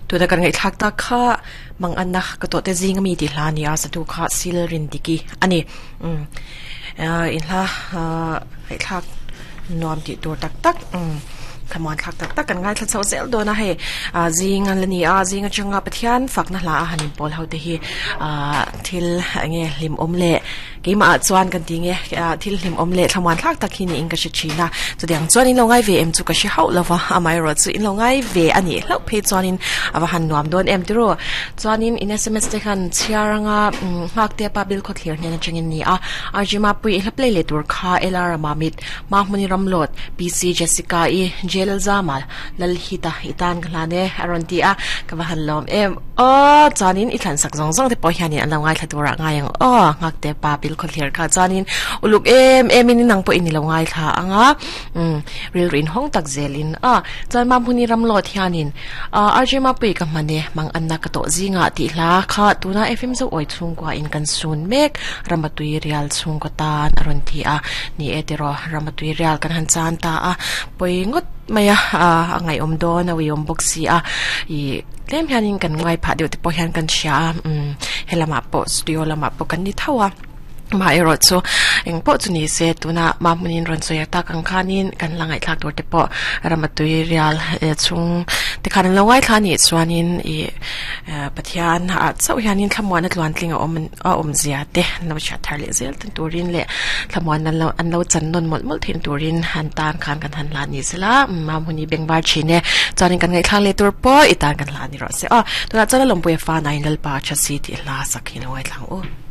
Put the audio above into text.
ตัวนักการเงินทักตาข้าบางอันนะก็ตัวแต่จิงมีติลานี่อาสตุข้าซิลรินดิกีอันนี้อินละไอ้ทักนอมติตัวตักขมวนทักตักกันง่ายทัดเซลเซลโดนะเฮจิงอันละนี่จิงจังกับเทียนฝักนั่นละหันิมพอลเขาที่ทิลเงี้ยลิมอมเล่กี่มาจวนกันทีเงี้ยทิลลิมอมเล่ขมวนทักตักหินอิงกับชีนะจะเดี๋ยวจวนอินลงไงเวมจุกชิฮาวแล้วว่าอไม่รอดจุอินลงไงเวอันนี้แล้วเพจจวนอินว่าหันนวมโดนเอ็มติโรจวนอินเอสเอ็มเอสเดกันเชียร์งาหักเตียปาบิลคอเคลียร์เนี่ยจังอินนี่อาจิมาปุยแล้วเพลย์เลตัวข้าเอลารามามิดมามุนิรัมโหลดบีซีเจสสิก้าเจลซามาลลฮิตาอิตานกันละเนี่ยอารอนตีกับว่าหันลมจานินอีทันสักซองที่ปอยหันนี่อันละง่ายทัดตัวง่ายอย่างงักเตปาบิลคอนเคลียร์ค่ะจานินอุลุกมินนังปอยนี่ละง่ายค่ะริลรินห้องตักเจลินจานมาพูนี่รำลอดหันินอาร์เจมาปุยกับมันเนี่ยมังอันนักโตจิงติลาค่ะตัวน่าFMจะอวยชุงกว่าอินกันซูนเมกรำมาตุยเรียลชุงกตานอารอนตีนี่เดรอรำมาตุยเรียลกันหันจานตาปอยงดไม่ไงโดนวิบ็อกซี่เล่มยันกันไงผ่าเดี๋ยวที่พอยันกันช้าเฮลามาโปสตูดิโอลามาโปกันนี่เท่ามาไอรถโซเองพอจุนี้เสร็จตัวน่ะมามุนินรอนโซยตากังขานินกันลังไอทักตัวที่พอรามาตุยเรียลช่วงที่ขันลังไอทักนี่ส่วนนินปัทยานเจ้ายันนินขมวนนัดวันลิงอมเสียเตะนวชัดทาร์เลเซลตันตัวรินเละขมวนนั้นเราอันเราจันนนหมดเห็นตัวรินหันตานขันกันหันลานี่สิละมามุนิเบงบาร์ชีเนี่ยจอนินกันไงทักเลยตัวพออีตานกันลานี่รอเสียตัวน่ะจะลงไปฟ้าในนัลปาชัดสีที่ลาสักหินเอาไว้ทาง